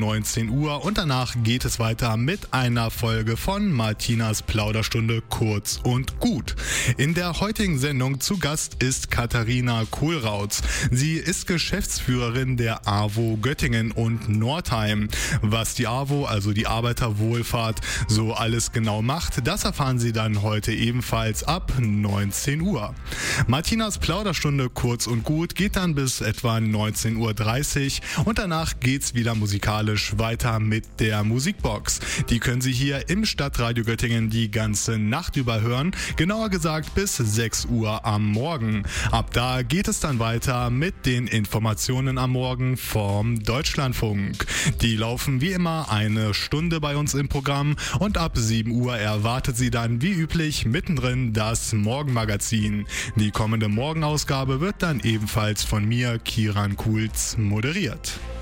19 Uhr und danach geht es weiter mit einer Folge von Martinas Plauderstunde kurz und gut. In der heutigen Sendung zu Gast ist Katharina Kohlrautz. Sie ist Geschäftsführerin der AWO Göttingen und Nordheim. Was die AWO, also die Arbeiterwohlfahrt, so alles genau macht, das erfahren Sie dann heute ebenfalls ab 19 Uhr. Martinas Plauderstunde kurz und gut geht dann bis etwa 19:30 Uhr und danach geht's wieder musikalisch weiter mit der Musikbox. Die können Sie hier im Stadtradio Göttingen die ganze Nacht über hören, genauer gesagt bis 6 Uhr am Morgen. Ab da geht es dann weiter mit den Informationen am Morgen vom Deutschlandfunk. Die laufen wie immer eine Stunde bei uns im Programm und ab 7 Uhr erwartet Sie dann wie üblich mittendrin das Morgenmagazin. Die kommende Morgenausgabe wird dann ebenfalls von mir, Kieran Kuhlz, moderiert.